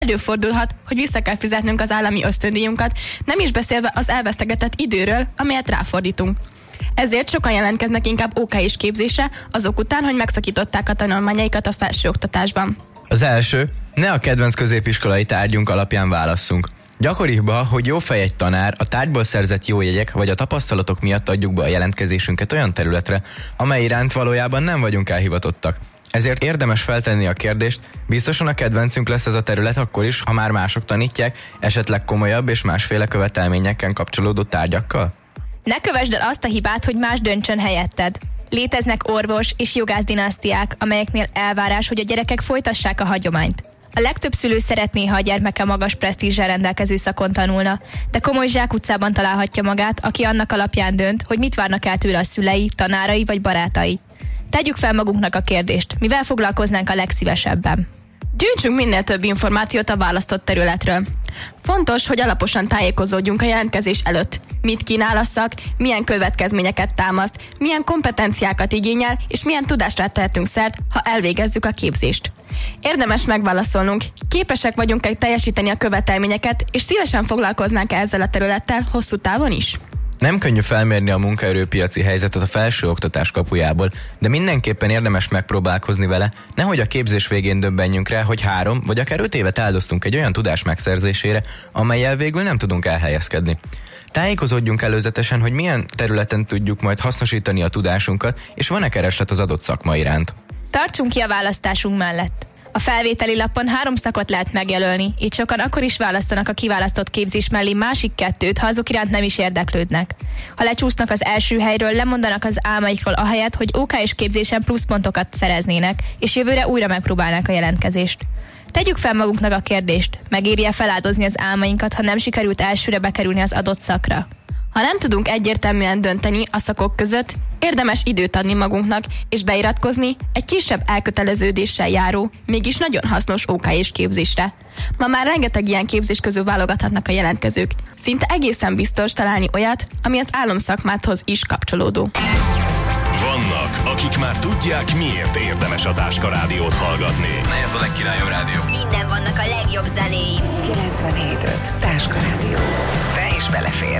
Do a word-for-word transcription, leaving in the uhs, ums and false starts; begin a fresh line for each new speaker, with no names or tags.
Előfordulhat, hogy vissza kell fizetnünk az állami ösztöndíjunkat, nem is beszélve az elvesztegetett időről, amelyet ráfordítunk. Ezért sokan jelentkeznek inkább ó ká és képzésre, azok után, hogy megszakították a tanulmányaikat a felsőoktatásban.
Az első, ne a kedvenc középiskolai tárgyunk alapján válasszunk. Gyakoribb, hogy jó fej egy tanár, a tárgyból szerzett jó jegyek vagy a tapasztalatok miatt adjuk be a jelentkezésünket olyan területre, amely iránt valójában nem vagyunk elhivatottak. Ezért érdemes feltenni a kérdést, biztosan a kedvencünk lesz ez a terület akkor is, ha már mások tanítják, esetleg komolyabb és másféle követelményekkel kapcsolódó tárgyakkal?
Ne kövesd el azt a hibát, hogy más döntsön helyetted. Léteznek orvos és jogász dinasztiák, amelyeknél elvárás, hogy a gyerekek folytassák a hagyományt. A legtöbb szülő szeretné, ha a gyermeke magas presztízsel rendelkező szakon tanulna, de komoly zsákutcában találhatja magát, aki annak alapján dönt, hogy mit várnak el tőle a szülei, tanárai vagy barátai. Tegyük fel magunknak a kérdést, mivel foglalkoznánk a legszívesebben.
Gyűjtsünk minél több információt a választott területről. Fontos, hogy alaposan tájékozódjunk a jelentkezés előtt. Mit kínál a szak, milyen következményeket támaszt, milyen kompetenciákat igényel, és milyen tudásra tehetünk szert, ha elvégezzük a képzést. Érdemes megválaszolnunk, képesek vagyunk-e teljesíteni a követelményeket, és szívesen foglalkoznánk ezzel a területtel hosszú távon is.
Nem könnyű felmérni a munkaerőpiaci helyzetet a felsőoktatás kapujából, de mindenképpen érdemes megpróbálkozni vele, nehogy a képzés végén döbbenjünk rá, hogy három vagy akár öt évet áldoztunk egy olyan tudás megszerzésére, amellyel végül nem tudunk elhelyezkedni. Tájékozódjunk előzetesen, hogy milyen területen tudjuk majd hasznosítani a tudásunkat, és van-e kereslet az adott szakma iránt.
Tartsunk ki a választásunk mellett. A felvételi lapon három szakot lehet megjelölni, így sokan akkor is választanak a kiválasztott képzés mellé másik kettőt, ha azok iránt nem is érdeklődnek. Ha lecsúsznak az első helyről, lemondanak az álmaikról ahelyett, hogy ó ká és képzésen pluszpontokat szereznének, és jövőre újra megpróbálnák a jelentkezést. Tegyük fel magunknak a kérdést, megéri-e feláldozni az álmainkat, ha nem sikerült elsőre bekerülni az adott szakra?
Ha nem tudunk egyértelműen dönteni a szakok között, érdemes időt adni magunknak, és beiratkozni egy kisebb elköteleződéssel járó, mégis nagyon hasznos ó ká és képzésre. Ma már rengeteg ilyen képzés közül válogathatnak a jelentkezők. Szinte egészen biztos találni olyat, ami az álomszakmádhoz is kapcsolódó.
Vannak, akik már tudják, miért érdemes a Táska Rádiót hallgatni.
Na ez a legkirályabb rádió.
Minden vannak a legjobb zenéim.
kilencvenhét öt Táska Rádió.
Te is belefér.